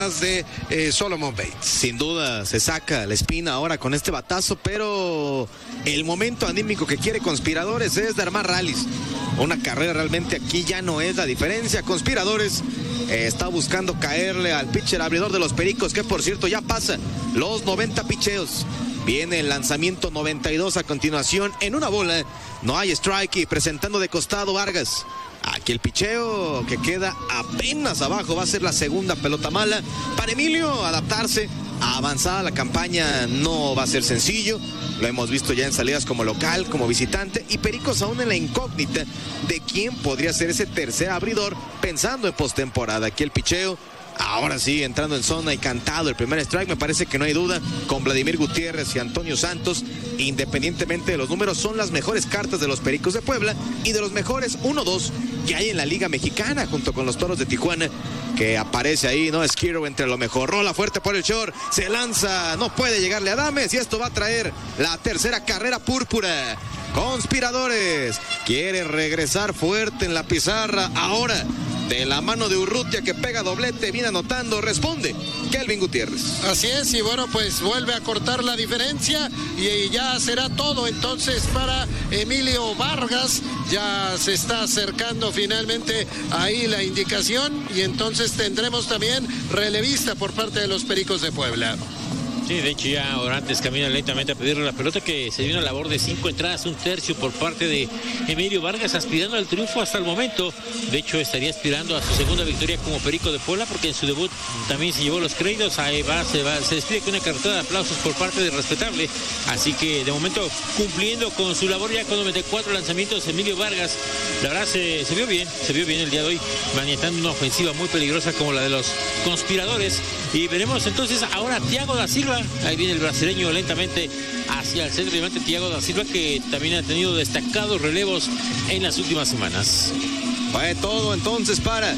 de Solomon Bates. Sin duda se saca la espina ahora con este batazo, pero el momento anímico que quiere Conspiradores es de armar rallies. Una carrera realmente aquí ya no es la diferencia. Conspiradores está buscando caerle al pitcher abridor de los Pericos, que por cierto ya pasa los 90 picheos. Viene el lanzamiento 92 a continuación en una bola. No hay strike y presentando de costado Vargas. Aquí el picheo que queda apenas abajo. Va a ser la segunda pelota mala para Emilio. Adaptarse a avanzada la campaña no va a ser sencillo. Lo hemos visto ya en salidas como local, como visitante. Y Pericos aún en la incógnita de quién podría ser ese tercer abridor, pensando en postemporada. Aquí el picheo. Ahora sí, entrando en zona y cantado el primer strike, me parece que no hay duda, con Vladimir Gutiérrez y Antonio Santos. Independientemente de los números, son las mejores cartas de los Pericos de Puebla y de los mejores 1-2 que hay en la Liga Mexicana, junto con los Toros de Tijuana, que aparece ahí, ¿no? Esquiro entre lo mejor, rola fuerte por el short, se lanza, no puede llegarle a Adames y esto va a traer la tercera carrera púrpura. Conspiradores quiere regresar fuerte en la pizarra ahora. De la mano de Urrutia, que pega doblete, viene anotando, responde Kelvin Gutiérrez. Así es, y bueno, pues vuelve a cortar la diferencia y ya será todo entonces para Emilio Vargas. Ya se está acercando finalmente ahí la indicación y entonces tendremos también relevista por parte de los Pericos de Puebla. Sí, de hecho ya Orantes camina lentamente a pedirle la pelota, que se dio una labor de 5 entradas, 1/3 por parte de Emilio Vargas, aspirando al triunfo hasta el momento. De hecho estaría aspirando a su segunda victoria como Perico de Puebla, porque en su debut también se llevó los créditos. Ahí va, se despide con una cartada de aplausos por parte de Respetable. Así que de momento cumpliendo con su labor ya con 94 lanzamientos Emilio Vargas. La verdad se vio bien el día de hoy, maniatando una ofensiva muy peligrosa como la de los Conspiradores. Y veremos entonces ahora a Thiago da Silva. Ahí viene el brasileño lentamente hacia el centro. Thiago da Silva, que también ha tenido destacados relevos en las últimas semanas. Fue todo entonces para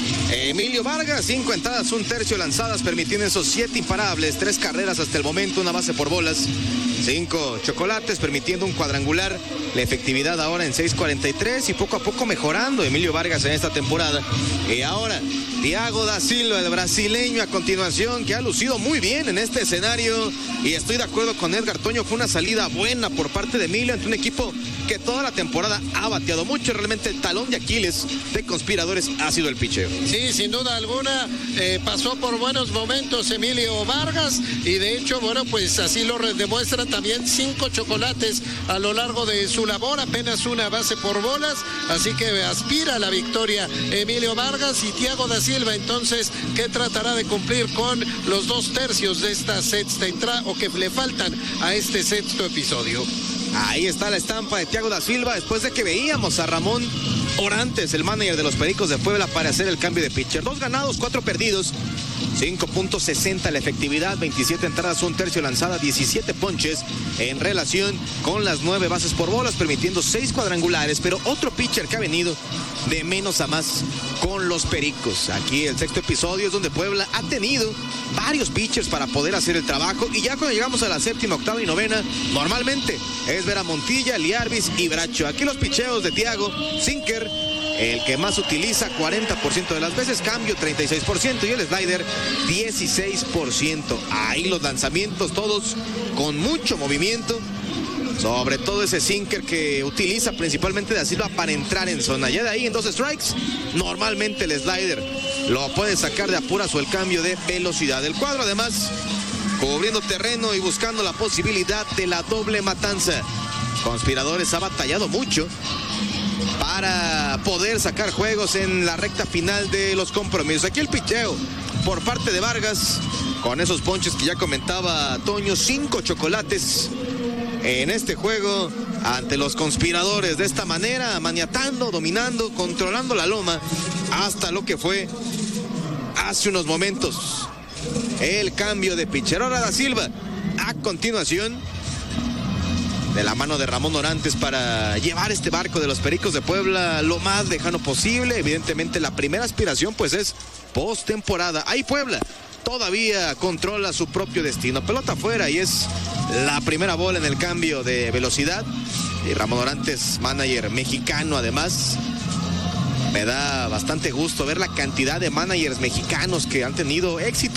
Emilio Vargas. 5 entradas, 1/3 lanzadas, permitiendo esos 7 imparables, 3 carreras hasta el momento, una base por bolas, 5 chocolates, permitiendo un cuadrangular. La efectividad ahora en 6.43 y poco a poco mejorando Emilio Vargas en esta temporada. Y ahora Thiago da Silva, el brasileño, a continuación, que ha lucido muy bien en este escenario. Y estoy de acuerdo con Edgar Toño, fue una salida buena por parte de Emilio ante un equipo que toda la temporada ha bateado mucho. Realmente el talón de Aquiles de Conspiradores ha sido el picheo. Sí, sin duda alguna, pasó por buenos momentos Emilio Vargas y de hecho, bueno, pues así lo demuestra también 5 chocolates a lo largo de su labor, apenas una base por bolas, así que aspira a la victoria Emilio Vargas. Y Thiago da Silva entonces, que tratará de cumplir con los 2/3 de esta sexta entrada, o que le faltan a este sexto episodio. Ahí está la estampa de Thiago da Silva, después de que veíamos a Ramón Orantes, el manager de los Pericos de Puebla, para hacer el cambio de pitcher. 2 ganados, 4 perdidos, 5.60 la efectividad, 27 entradas, 1/3 lanzada, 17 ponches en relación con las 9 bases por bolas, permitiendo 6 cuadrangulares. Pero otro pitcher que ha venido de menos a más con los Pericos. Aquí el sexto episodio es donde Puebla ha tenido varios pitchers para poder hacer el trabajo, y ya cuando llegamos a la séptima, octava y novena, normalmente es ver a Montilla, Liarbis y Bracho. Aquí los picheos de Thiago, sinker, el que más utiliza 40% de las veces, cambio 36% y el slider 16%. Ahí los lanzamientos todos con mucho movimiento, sobre todo ese sinker que utiliza principalmente da Silva para entrar en zona. Ya de ahí en 2 strikes, normalmente el slider lo puede sacar de apuras o el cambio de velocidad. El cuadro además cubriendo terreno y buscando la posibilidad de la doble matanza. Conspiradores ha batallado mucho para poder sacar juegos en la recta final de los compromisos. Aquí el picheo por parte de Vargas, con esos ponches que ya comentaba Toño, 5 chocolates en este juego ante los Conspiradores. De esta manera, maniatando, dominando, controlando la loma, hasta lo que fue hace unos momentos el cambio de pitcher. Ahora da Silva, a continuación, de la mano de Ramón Orantes, para llevar este barco de los Pericos de Puebla lo más lejano posible. Evidentemente la primera aspiración pues es postemporada. Ahí Puebla todavía controla su propio destino. Pelota afuera y es la primera bola en el cambio de velocidad. Y Ramón Orantes, manager mexicano además. Me da bastante gusto ver la cantidad de managers mexicanos que han tenido éxito